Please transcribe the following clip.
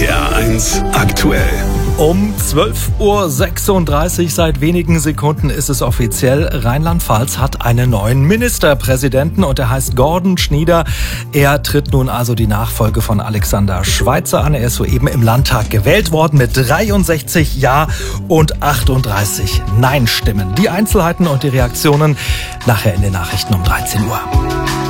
RPR1 aktuell. Um 12:36 Uhr, seit wenigen Sekunden ist es offiziell. Rheinland-Pfalz hat einen neuen Ministerpräsidenten und er heißt Gordon Schnieder. Er tritt nun also die Nachfolge von Alexander Schweitzer an. Er ist soeben im Landtag gewählt worden mit 63 Ja- und 38 Nein-Stimmen. Die Einzelheiten und die Reaktionen nachher in den Nachrichten um 13 Uhr.